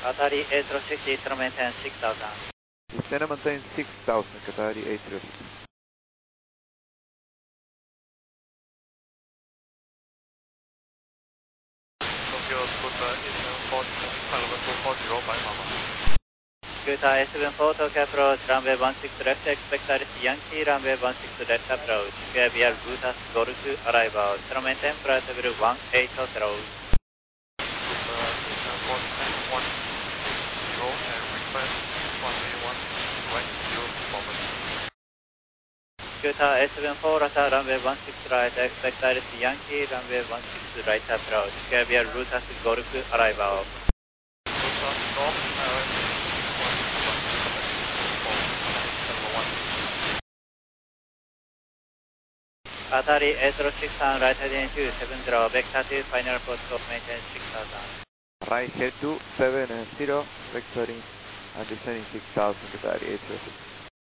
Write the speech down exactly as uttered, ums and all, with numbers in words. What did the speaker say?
Qatari eight zero six, descend maintain six thousand. Descend and maintain six thousand, Qatari eight zero six. Tokyo Scooter eight seven four, Paragon two four zero, by Mama. Scooter eight seven four, Tokyo approach, runway one six left, expect Iris Yankee, runway one six left approach. K B R Butas Golf arrival, descend maintain flight level one eight zero. Scooter eight seven four, one zero, and request one A one, right zero, forward. Scooter eight seven four, Rata runway one six right, expect Iris Yankee, runway one six right approach. K B R Butas Golf arrival. Scooter stop, uh, Qatari eight zero six on right heading two seven zero, vector two, final post scope maintain six thousand. Right head two seven zero, vectoring and descending six thousand, Qatari eight zero six.